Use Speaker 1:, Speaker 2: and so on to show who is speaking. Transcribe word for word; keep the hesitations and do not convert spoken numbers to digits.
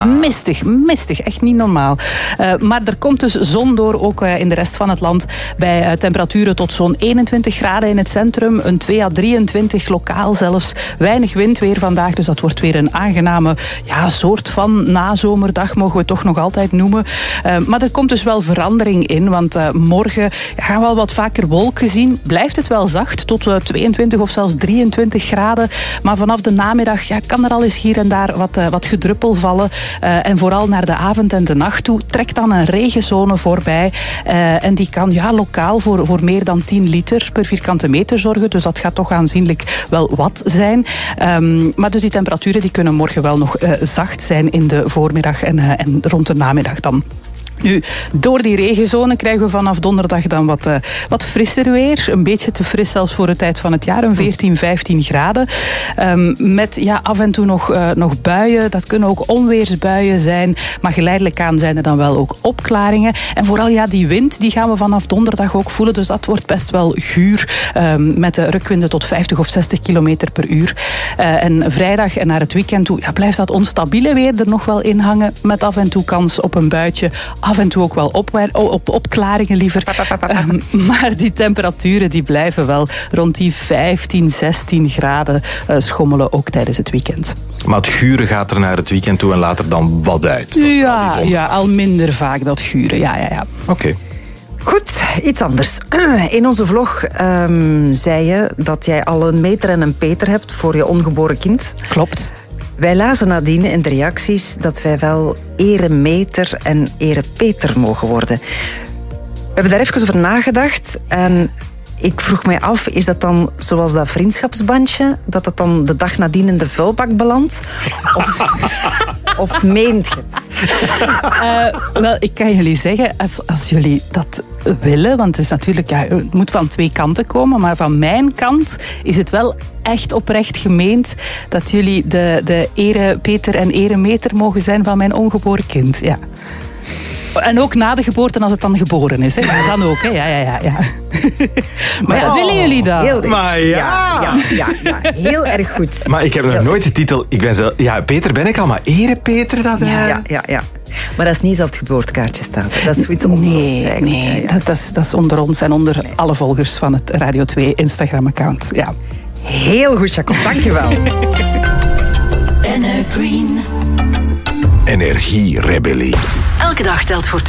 Speaker 1: Mistig, mistig. Echt niet normaal. Uh, maar er komt dus zon door, ook uh, in de rest van het land. Bij uh, temperaturen tot zo'n eenentwintig graden in het centrum. Een twee à drieëntwintig lokaal zelfs. Weinig wind weer vandaag, dus dat wordt weer een aangename ja, soort van nazomerdag, mogen we toch nog altijd noemen. Uh, maar er komt dus wel verandering in, want uh, morgen gaan we al wat vaker wolken zien. Blijft het wel zacht, tot uh, tweeëntwintig of zelfs drieëntwintig graden. Maar vanaf de namiddag ja, kan er al eens hier en daar wat, uh, wat gedruppel vallen. Uh, en vooral naar de avond en de nacht toe trekt dan een regenzone voorbij. Uh, en die kan ja, lokaal voor, voor meer dan tien liter per vierkante meter zorgen. Dus dat gaat toch aanzienlijk wel wat zijn. Um, maar dus die temperaturen die kunnen morgen wel nog uh, zacht zijn in de voormiddag en, uh, en rond de namiddag dan. Nu, door die regenzone krijgen we vanaf donderdag dan wat, uh, wat frisser weer. Een beetje te fris zelfs voor de tijd van het jaar. Een veertien, vijftien graden. Um, met ja, af en toe nog, uh, nog buien. Dat kunnen ook onweersbuien zijn. Maar geleidelijk aan zijn er dan wel ook opklaringen. En vooral ja, die wind die gaan we vanaf donderdag ook voelen. Dus dat wordt best wel guur. Um, met de rukwinden tot vijftig of zestig kilometer per uur. Uh, en vrijdag en naar het weekend toe ja, blijft dat onstabiele weer er nog wel in hangen. Met af en toe kans op een buitje. Af en toe ook wel op, op, opklaringen liever. Um, maar die temperaturen die blijven wel rond die vijftien, zestien graden uh, schommelen ook tijdens het weekend.
Speaker 2: Maar het guren gaat er naar het weekend toe en later dan wat uit?
Speaker 1: Ja, ja, al minder vaak dat guren. Ja, ja, ja.
Speaker 2: Oké. Okay.
Speaker 3: Goed, iets anders. In onze vlog um, zei je dat jij al een meter en een peter hebt voor je ongeboren kind.
Speaker 1: Klopt.
Speaker 3: Wij lazen nadien in de reacties dat wij wel eremeter en erepeter mogen worden. We hebben daar even over nagedacht en ik vroeg mij af, is dat dan zoals dat vriendschapsbandje, dat dat dan de dag nadien in de vuilbak belandt? Of, of meent je het?
Speaker 1: Uh, wel, ik kan jullie zeggen, als, als jullie dat willen, want het is natuurlijk, ja, het moet van twee kanten komen, maar van mijn kant is het wel echt oprecht gemeend dat jullie de, de erepeter en eremeter mogen zijn van mijn ongeboren kind. Ja. En ook na de geboorte als het dan geboren is. Hè. Ja, dan ook, hè. Ja, ja, ja, ja. Maar ja, willen jullie dat?
Speaker 2: Heel, maar ja.
Speaker 3: Ja, ja, ja, ja. Heel erg goed.
Speaker 2: Maar ik heb nog nooit de titel... Ik ben zo, ja, Peter ben ik al, maar erepeter dat...
Speaker 3: Ja, ja, ja, ja. Maar dat is niet zo op het geboortekaartje staat. Dat is zoiets onder
Speaker 1: nee, ons nee, ja, ja. Dat, dat, is, dat is onder ons en onder nee. alle volgers van het Radio twee Instagram-account. Ja.
Speaker 3: Heel goed, Jacob. Dank je wel.
Speaker 4: Energie Rebellie. Elke dag telt voor twee.